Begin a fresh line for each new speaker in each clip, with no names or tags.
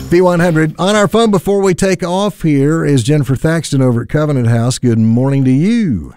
V100. On our phone before we take off here is Jennifer Thaxton over at Covenant House. Good morning to you.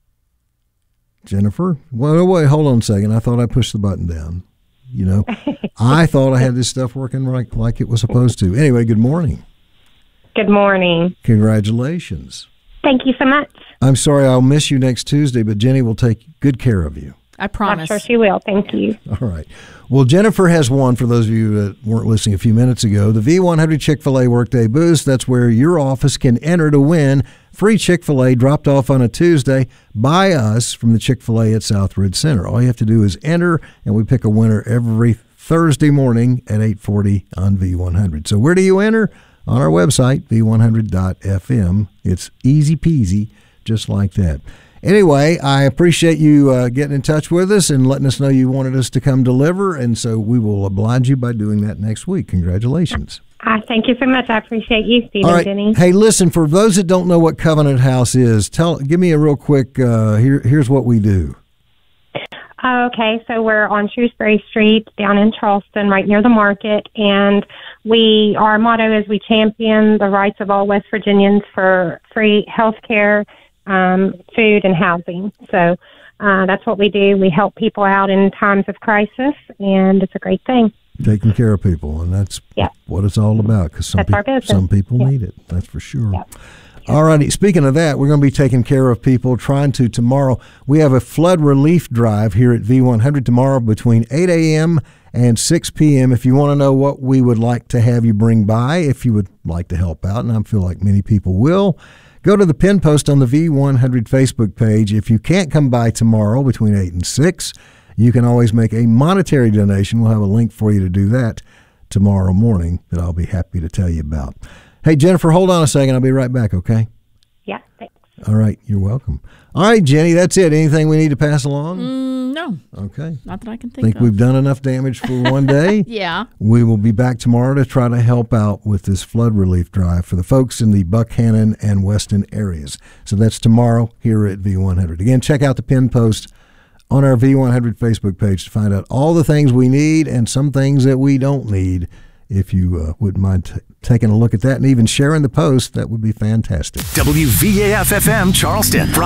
Jennifer? Well, wait, hold on a second. I thought I pushed the button down. You know, I thought I had this stuff working like it was supposed to. Anyway, good morning.
Good morning.
Congratulations.
Thank you so much.
I'm sorry I'll miss you next Tuesday, but Jenny will take good care of you.
I promise.
I'm sure she will. Thank you.
All right. Well, Jennifer has won, for those of you that weren't listening a few minutes ago, the V100 Chick-fil-A Workday Boost. That's where your office can enter to win free Chick-fil-A dropped off on a Tuesday by us from the Chick-fil-A at Southridge Center. All you have to do is enter, and we pick a winner every Thursday morning at 8:40 on V100. So where do you enter? On our website, v100.fm. It's easy peasy, just like that. Anyway, I appreciate you getting in touch with us and letting us know you wanted us to come deliver, and so we will oblige you by doing that next week. Congratulations.
Thank you so much. I appreciate you, Steve
All
and Jenny.
Hey, listen, for those that don't know what Covenant House is, give me a real quick, here's what we do.
Okay, so we're on Shrewsbury Street down in Charleston, right near the market, and our motto is we champion the rights of all West Virginians for free health care, food, and housing. So that's what we do. We help people out in times of crisis, and it's a great thing.
Taking care of people, and that's what it's all about, because some people need it, that's for sure. Yeah. All righty. Speaking of that, we're going to be taking care of people, tomorrow. We have a flood relief drive here at V100 tomorrow between 8 a.m. and 6 p.m. If you want to know what we would like to have you bring by, if you would like to help out, and I feel like many people will, go to the pin post on the V100 Facebook page. If you can't come by tomorrow between 8 and 6, you can always make a monetary donation. We'll have a link for you to do that tomorrow morning that I'll be happy to tell you about. Hey, Jennifer, hold on a second. I'll be right back, okay?
Yeah, thanks.
All right, you're welcome. All right, Jenny, that's it. Anything we need to pass along?
No.
Okay.
Not that I can think of.
We've done enough damage for one day.
Yeah.
We will be back tomorrow to try to help out with this flood relief drive for the folks in the Buckhannon and Weston areas. So that's tomorrow here at V100. Again, check out the pin post on our V100 Facebook page to find out all the things we need and some things that we don't need. If you wouldn't mind taking a look at that and even sharing the post, that would be fantastic.
WVAF-FM Charleston.